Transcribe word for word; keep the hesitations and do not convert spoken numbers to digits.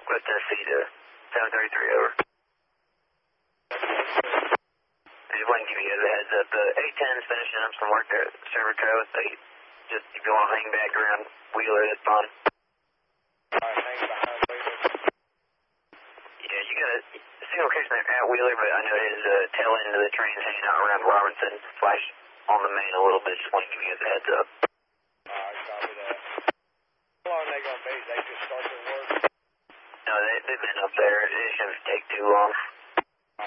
West Tennessee to seven thirty-three, over. I just wanted to give you guys a heads up. The A ten's finishing up some work there at Server Coast. They just, if you want to hang back around Wheeler, that's fine. Alright, hang behind Wheeler. Yeah, you got a single location there at Wheeler, but I know his uh, tail end of the train's hanging out around Robertson. Flash on the main a little bit. Just want to give you guys a heads up. Alright, copy that. How long are they going to be? They just start their work? No, they, they've been up there. It shouldn't take too long.